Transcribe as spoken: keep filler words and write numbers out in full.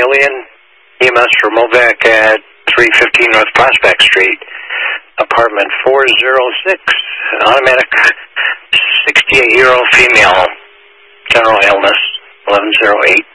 Alien, E M S for Movac at three fifteen North Prospect Street, apartment four oh six, automatic, sixty-eight-year-old female, general illness, eleven oh eight.